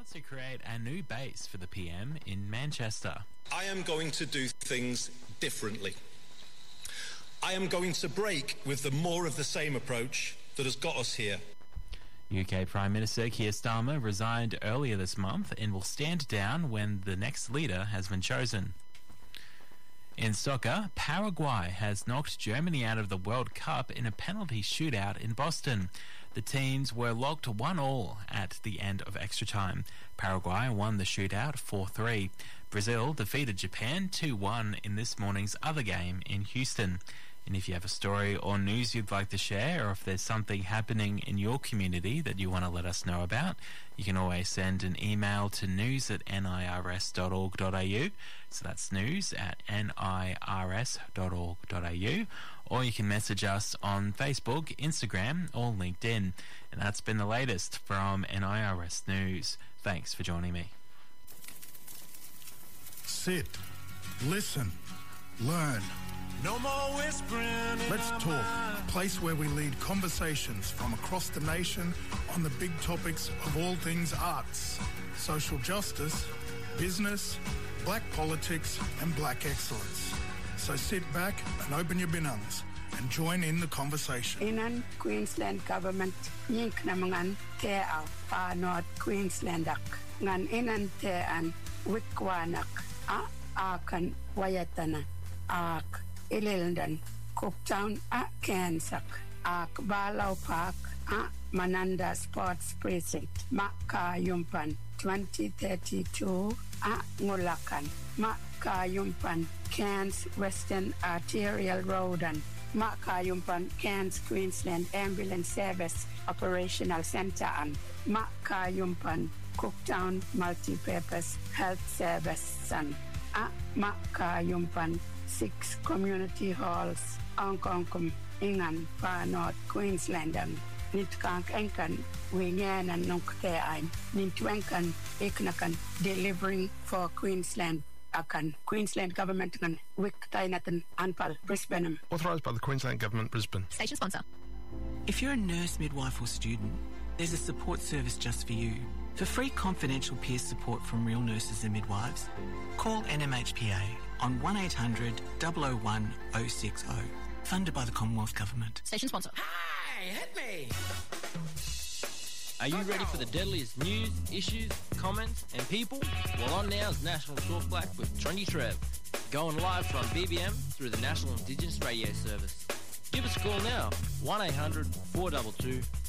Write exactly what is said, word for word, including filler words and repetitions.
wants to create a new base for the P M in Manchester. I am going to do things differently. I am going to break with the more of the same approach that has got us here. U K Prime Minister Keir Starmer resigned earlier this month and will stand down when the next leader has been chosen. In soccer, Paraguay has knocked Germany out of the World Cup in a penalty shootout in Boston. The teams were locked one all at the end of extra time. Paraguay won the shootout four three. Brazil defeated Japan two one in this morning's other game in Houston. And if you have a story or news you'd like to share, or if there's something happening in your community that you want to let us know about, you can always send an email to news at nirs dot org dot a u. So that's news at nirs dot org dot a u. Or you can message us on Facebook, Instagram, or LinkedIn. And that's been the latest from N I R S News. Thanks for joining me. Sit, listen, learn. No more whispering. Let's talk, a place where we lead conversations from across the nation on the big topics of all things arts, social justice, business, black politics and black excellence. So sit back and open your binangs and join in the conversation. Inan Queensland government yink namangan te au pa North Queenslandak ngan inan te an wikwanak a akan wayatana ak Ilildan, Cooktown a Kansak, Ak Balau Park a Mananda Sports Precinct, Maka Yumpan twenty thirty-two a Ngulakan, Maka Yumpan Cairns Western Arterial Road and Maka Yumpan Cairns Queensland Ambulance Service Operational Centre and Maka Yumpan Cooktown Multipurpose Health Service and a Maka Yumpan six community halls angkongkum ingan pa North Queensland and nitkank enkan wingan and nokte ein nitwenkan iknakan delivering for Queensland akan Queensland government kan wiktainatan anpal Brisbane. Authorised by the Queensland Government, Brisbane. Station sponsor. If you're a nurse, midwife or student, there's a support service just for you. For free confidential peer support from real nurses and midwives, call N M H P A on one eight hundred, double oh one, oh six oh. Funded by the Commonwealth Government. Station sponsor. Hi, hit me. Are you ready for the deadliest news, issues, comments and people? Well, on now is National Talk Black with Trendy Trev. Going live from B B M through the National Indigenous Radio Service. Give us a call now, one eight hundred, four two two,